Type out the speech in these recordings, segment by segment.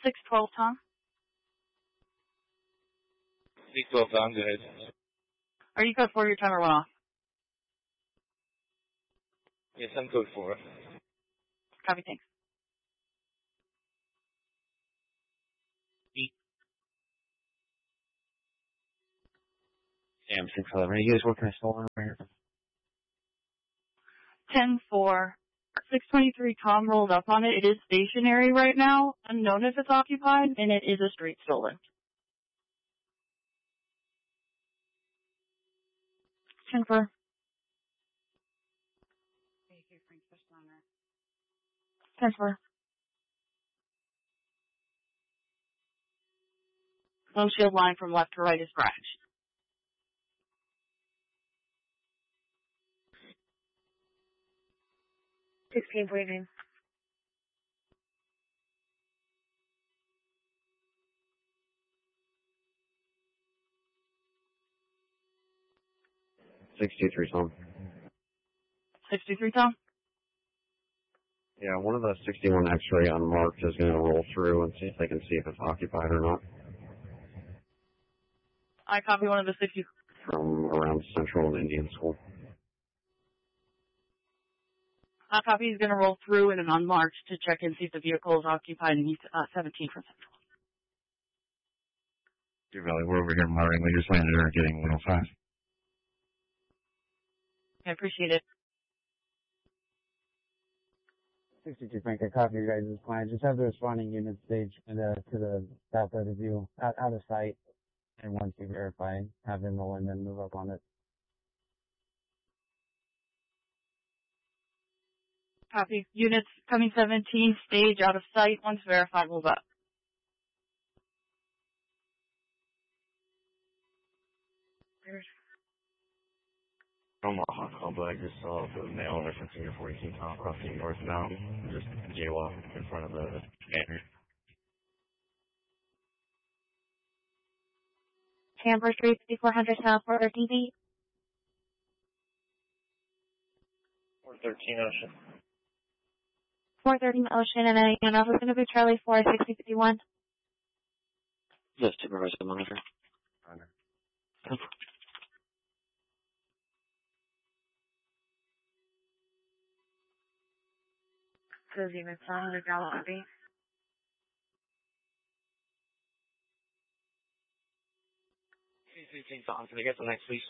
612, Tom. 612, Tom, go ahead. Are you code 4? Your timer went off. Yes, I'm code 4. Copy, thanks. Sam 611. Are you guys working a stolen wire? 10-4. 623, Tom rolled up on it. It is stationary right now, unknown if it's occupied, and it is a street stolen. 10-4. Thank you, Frank. 10-4. Windshield line from left to right is scratched. 1649. $63, Tom. 63, Tom? Yeah, one of the 61 X-ray unmarked is going to roll through and see if they can see if it's occupied or not. I copy one of the 60. From around Central and Indian School. I copy is going to roll through in an unmarked to check and see if the vehicle is occupied in 17 for Central. Deer Valley, we're over here monitoring. We just landed there getting 105. I appreciate it. 62 Frank, I copy your guys' plan. Just have the responding unit stage to the south side of you, out of sight. And once you verify, have them roll and then move up on it. Copy. Units coming 17, stage out of sight. Once verified, move up. Omaha call, but I just saw the mail referencing your 42 Tom crossing northbound, just jaywalk in front of the banner. Camber Street, 5400 South, 413B. 413 Ocean. 413 Ocean, and I know it's going to be Charlie 4, 6051. Yes, supervisor monitor. Those units on the lobby. Tom, can I get the next, please?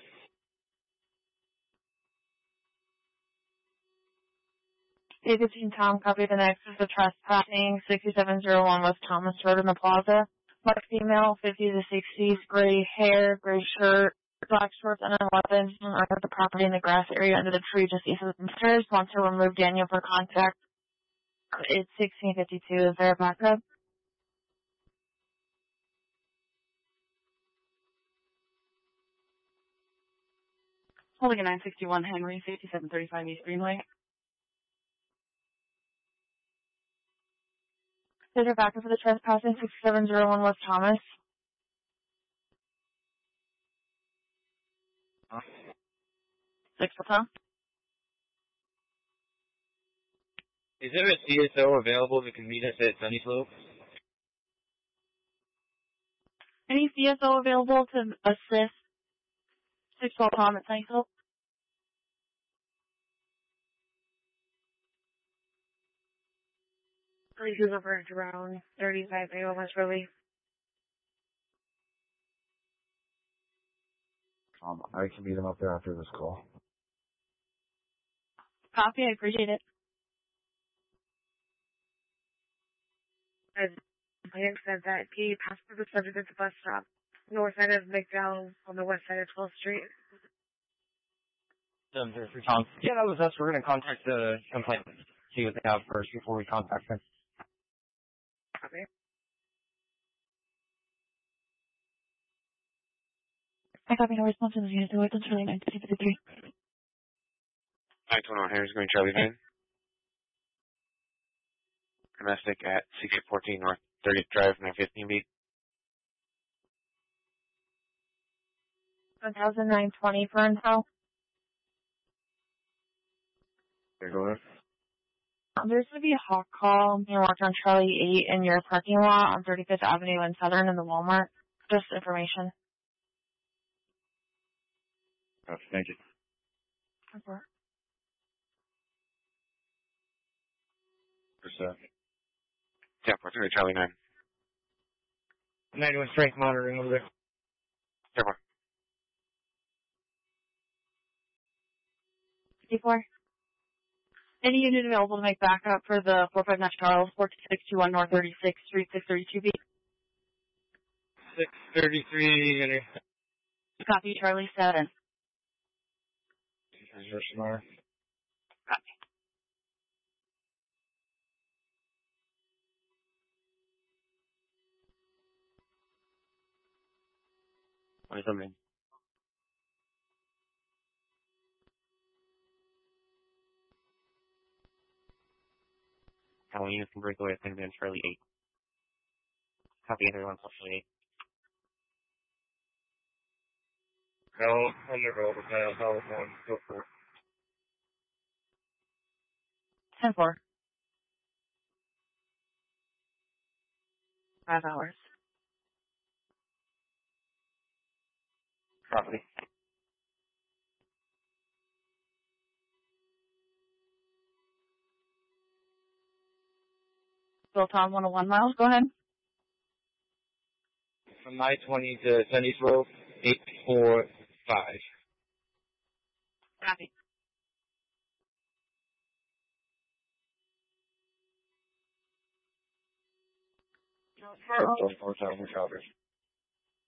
A15 Tom, copy the next is the trespassing, 6701 West Thomas Road in the plaza. Black female, 50 to 60s, gray hair, gray shirt, black shorts, and a weapon under the property in the grass area under the tree just east of the stairs. Want to remove Daniel for contact. It's 1652. Is there a backup? Holding a 961 Henry, 5735 East Greenway. Is there backup for the trespassing, 6701 West Thomas? Six, Tom? Is there a CSO available that can meet us at Sunny Slope? Any CSO available to assist 612 Tom at Sunny Slope? Please move over to around 35 almost really. I can meet him up there after this call. Copy, I appreciate it. As I said that he passed through the subject at the bus stop, north side of McDowell on the west side of 12th Street. For Tom. Yeah, that was us. We're going to contact the complainant, see what they have first before we contact them. Copy. I copy no response to the unit. The weapons really 1953. 921 Harris going Charlie Van. Domestic at CK14 North 30th Drive, 915 beat. 1920 Fernhouse. There, go ahead. There's going to be a hawk call being worked on Charlie 8 in your parking lot on 35th Avenue and Southern in the Walmart. Just information. Okay, thank you. Okay. Percent. Yeah, for Charlie 9. 91 strength monitoring over there. Airport. 54. Any unit available to make backup for the 459 Charles, 4621 North 36th Street, 632B? 633, Copy, Charlie 7. Copy. Copy. What is something? How units can break away at Penn Charlie 8. Copy everyone, Charlie 8. No, I'm never over that. I'll go for it. 10-4. 5 hours. Property. Bilton 101 miles, go ahead. From I-20 to Sunny's Road, 845. Copy. 4,000 copies.